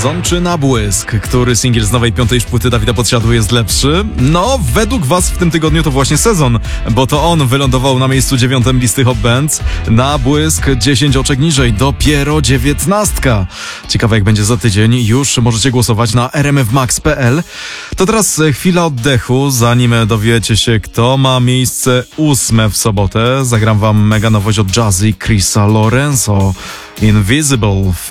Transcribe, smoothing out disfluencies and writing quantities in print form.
Sezon czy Na błysk? Który singiel z nowej piątej płyty Dawida Podsiadły jest lepszy? No, według was w tym tygodniu to właśnie Sezon, bo to on wylądował na miejscu 9 listy Hot Bands. Na błysk 10 oczek niżej, dopiero 19. Ciekawe jak będzie za tydzień, już możecie głosować na rmfmax.pl. To teraz chwila oddechu, zanim dowiecie się kto ma miejsce 8 w sobotę. Zagram wam mega nowość od Jazzy Chrisa Lorenzo, Invisible w